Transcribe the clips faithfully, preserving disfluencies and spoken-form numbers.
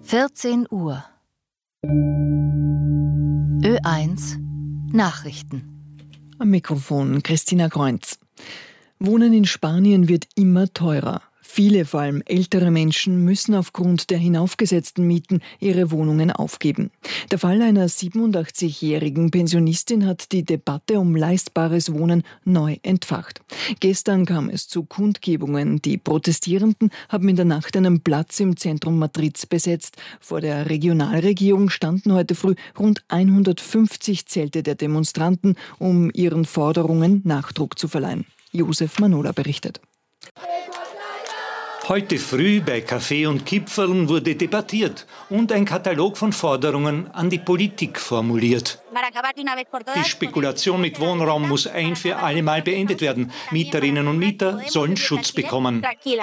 vierzehn Uhr. Ö eins Nachrichten. Am Mikrofon Christina Kreunz. Wohnen in Spanien wird immer teurer. Viele, vor allem ältere Menschen, müssen aufgrund der hinaufgesetzten Mieten ihre Wohnungen aufgeben. Der Fall einer siebenundachtzigjährigen Pensionistin hat die Debatte um leistbares Wohnen neu entfacht. Gestern kam es zu Kundgebungen. Die Protestierenden haben in der Nacht einen Platz im Zentrum Madrids besetzt. Vor der Regionalregierung standen heute früh rund hundertfünfzig Zelte der Demonstranten, um ihren Forderungen Nachdruck zu verleihen. Josef Manola berichtet. Heute früh bei Kaffee und Kipferln wurde debattiert und ein Katalog von Forderungen an die Politik formuliert. Die Spekulation mit Wohnraum muss ein für alle Mal beendet werden. Mieterinnen und Mieter sollen Schutz bekommen.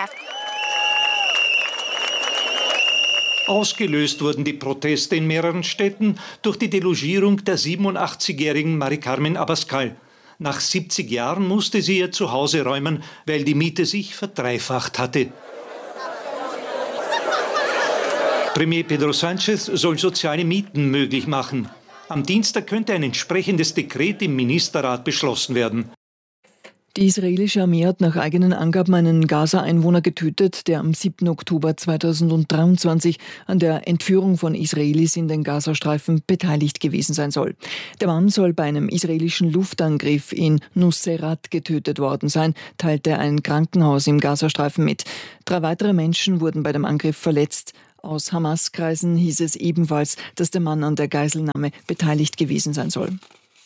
Ausgelöst wurden die Proteste in mehreren Städten durch die Delogierung der siebenundachtzigjährigen Mari Carmen Abascal. Nach siebzig Jahren musste sie ihr Zuhause räumen, weil die Miete sich verdreifacht hatte. Premier Pedro Sánchez soll soziale Mieten möglich machen. Am Dienstag könnte ein entsprechendes Dekret im Ministerrat beschlossen werden. Die israelische Armee hat nach eigenen Angaben einen Gaza-Einwohner getötet, der am siebten Oktober zweitausenddreiundzwanzig an der Entführung von Israelis in den Gazastreifen beteiligt gewesen sein soll. Der Mann soll bei einem israelischen Luftangriff in Nuseirat getötet worden sein, teilte ein Krankenhaus im Gazastreifen mit. Drei weitere Menschen wurden bei dem Angriff verletzt. Aus Hamas-Kreisen hieß es ebenfalls, dass der Mann an der Geiselnahme beteiligt gewesen sein soll.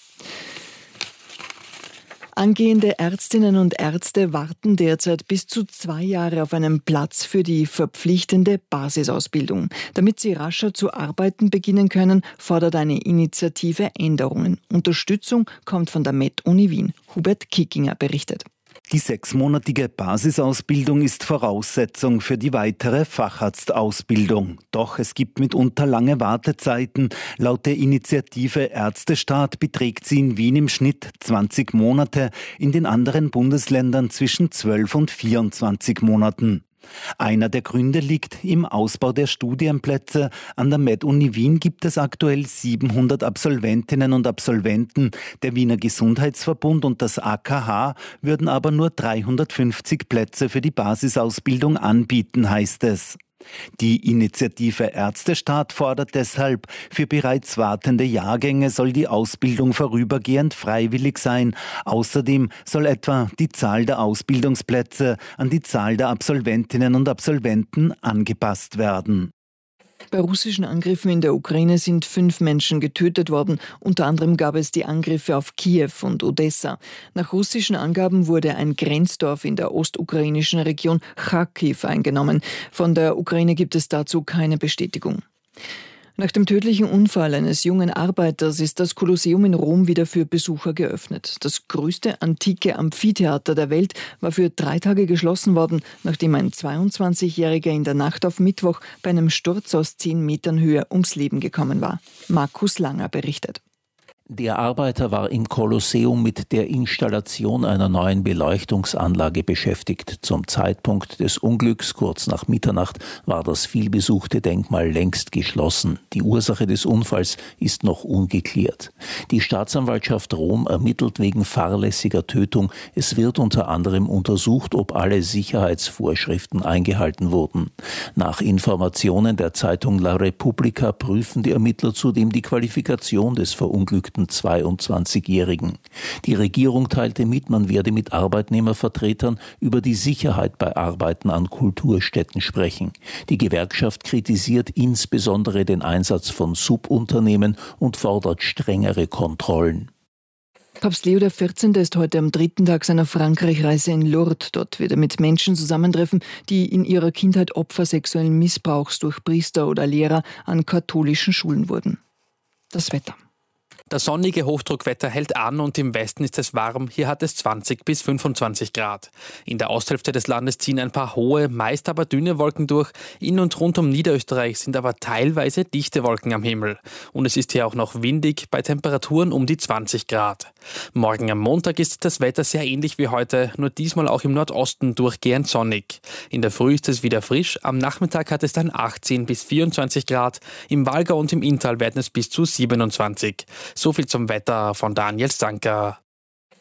Angehende Ärztinnen und Ärzte warten derzeit bis zu zwei Jahre auf einen Platz für die verpflichtende Basisausbildung. Damit sie rascher zu arbeiten beginnen können, fordert eine Initiative Änderungen. Unterstützung kommt von der Med-Uni Wien. Hubert Kickinger berichtet. Die sechsmonatige Basisausbildung ist Voraussetzung für die weitere Facharztausbildung. Doch es gibt mitunter lange Wartezeiten. Laut der Initiative Ärztestaat beträgt sie in Wien im Schnitt zwanzig Monate, in den anderen Bundesländern zwischen zwölf und vierundzwanzig Monaten. Einer der Gründe liegt im Ausbau der Studienplätze. An der Med-Uni Wien gibt es aktuell siebenhundert Absolventinnen und Absolventen. Der Wiener Gesundheitsverbund und das A K H würden aber nur dreihundertfünfzig Plätze für die Basisausbildung anbieten, heißt es. Die Initiative Ärztestaat fordert deshalb, für bereits wartende Jahrgänge soll die Ausbildung vorübergehend freiwillig sein. Außerdem soll etwa die Zahl der Ausbildungsplätze an die Zahl der Absolventinnen und Absolventen angepasst werden. Bei russischen Angriffen in der Ukraine sind fünf Menschen getötet worden. Unter anderem gab es die Angriffe auf Kiew und Odessa. Nach russischen Angaben wurde ein Grenzdorf in der ostukrainischen Region Charkiw eingenommen. Von der Ukraine gibt es dazu keine Bestätigung. Nach dem tödlichen Unfall eines jungen Arbeiters ist das Kolosseum in Rom wieder für Besucher geöffnet. Das größte antike Amphitheater der Welt war für drei Tage geschlossen worden, nachdem ein zweiundzwanzigjähriger in der Nacht auf Mittwoch bei einem Sturz aus zehn Metern Höhe ums Leben gekommen war. Markus Langer berichtet. Der Arbeiter war im Kolosseum mit der Installation einer neuen Beleuchtungsanlage beschäftigt. Zum Zeitpunkt des Unglücks, kurz nach Mitternacht, war das vielbesuchte Denkmal längst geschlossen. Die Ursache des Unfalls ist noch ungeklärt. Die Staatsanwaltschaft Rom ermittelt wegen fahrlässiger Tötung. Es wird unter anderem untersucht, ob alle Sicherheitsvorschriften eingehalten wurden. Nach Informationen der Zeitung La Repubblica prüfen die Ermittler zudem die Qualifikation des verunglückten zweiundzwanzigjährigen. Die Regierung teilte mit, man werde mit Arbeitnehmervertretern über die Sicherheit bei Arbeiten an Kulturstätten sprechen. Die Gewerkschaft kritisiert insbesondere den Einsatz von Subunternehmen und fordert strengere Kontrollen. Papst Leo der vierzehnte ist heute am dritten Tag seiner Frankreich-Reise in Lourdes. Dort wird er mit Menschen zusammentreffen, die in ihrer Kindheit Opfer sexuellen Missbrauchs durch Priester oder Lehrer an katholischen Schulen wurden. Das Wetter. Das sonnige Hochdruckwetter hält an und im Westen ist es warm. Hier hat es zwanzig bis fünfundzwanzig Grad. In der Osthälfte des Landes ziehen ein paar hohe, meist aber dünne Wolken durch. In und rund um Niederösterreich sind aber teilweise dichte Wolken am Himmel. Und es ist hier auch noch windig bei Temperaturen um die zwanzig Grad. Morgen am Montag ist das Wetter sehr ähnlich wie heute, nur diesmal auch im Nordosten durchgehend sonnig. In der Früh ist es wieder frisch. Am Nachmittag hat es dann achtzehn bis vierundzwanzig Grad. Im Walgau und im Inntal werden es bis zu siebenundzwanzig. So viel zum Wetter von Daniel Stanker.